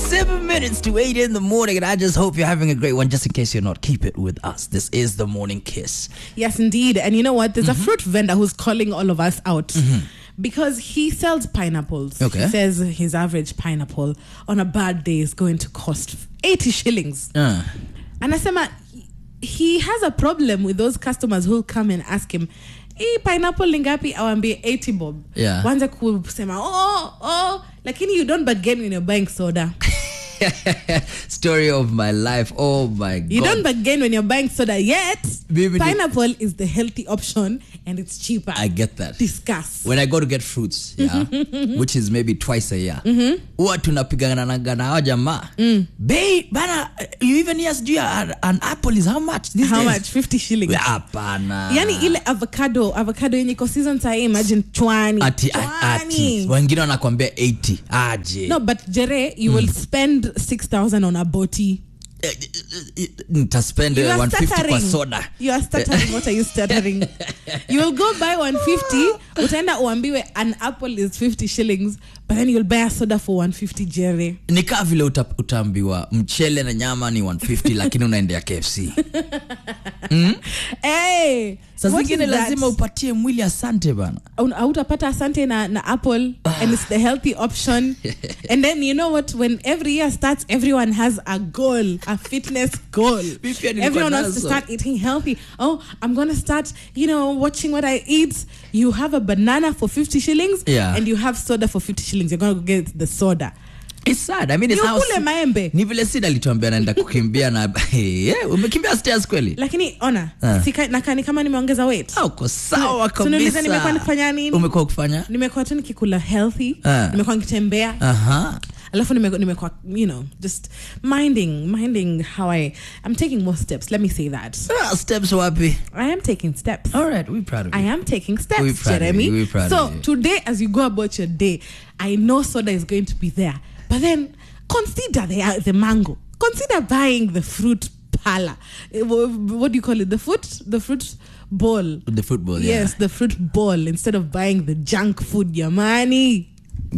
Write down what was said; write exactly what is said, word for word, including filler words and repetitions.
Seven minutes to eight in the morning, and I just hope you're having a great one. Just in case you're not, keep it with us. This is the Morning Kiss. Yes, indeed. And you know what? There's mm-hmm. a fruit vendor who's calling all of us out mm-hmm. because he sells pineapples. Okay. He says his average pineapple on a bad day is going to cost eighty shillings. Uh. And I said, he has a problem with those customers who'll come and ask him, "Hey, pineapple lingapi?" Awambie eighty bob. Yeah. Wanza kusema, oh, oh, lakini you don't bargain when you're buying soda. Story of my life. Oh my God. You don't bargain when you're buying soda yet. Baby, pineapple is the healthy option and it's cheaper. I get that. Discuss. When I go to get fruits, yeah, which is maybe twice a year, huwa tunapigana na gana hawa jamaa. Babe, bana, you even yes, do you an apple is how much these how days? How much? fifty shillings. Hapana. Yani ile avocado, avocado yenye kwa season saa imagine twenty. Ati, ati. Wengine wanakuambia eighty. Aje. No, but Jere, you mm. will spend six thousand on a boti. To spend uh, one hundred fifty kwa soda. You are stuttering. What are you stuttering? You will go buy one hundred fifty. Utaenda uambiwe an apple is fifty shillings, but then you'll buy a soda for one hundred fifty, Jerry. Ni kama vile utaambiwa mchele na nyama ni one hundred fifty lakini unaendea K F C. Mm? Hey, sasa zingine lazima upatie mwili asante bana. Hautapata asante na, na apple and it's the healthy option. And then you know what, when every year starts, everyone has a goal, a fitness goal. Everyone wants to start eating healthy. Oh, I'm going to start, you know, watching what I eat. You have a banana for fifty shillings yeah. and you have soda for fifty shillings. You're going to get the soda. It's sad. I mean, it's how maembe. Ni vile sida alituambia naenda kukimbia na yeah, umekimbia stairs kweli. Lakini ona, uh. sika nakani kama nimeongeza weight. Ah, uko sawa kabisa. Tunauliza nimekuwa nikifanya nini? Umekuwa kufanya? Nimekuwa tu nikikula healthy, uh. nimekuwa nikitembea. Aha. Alafu nimekuwa nimekuwa, you know, just minding, minding how I I'm taking more steps. Let me say that. Uh, steps wapi? I am taking steps. All right, we're proud of you. I am taking steps, we're proud Jeremy. Of you. We're proud so of you. Today, as you go about your day, I know soda is going to be there. But then consider the, the mango. Consider buying the fruit pala. What do you call it? The fruit, the fruit bowl. The fruit bowl, yeah. Yes, the fruit bowl instead of buying the junk food, Yamani.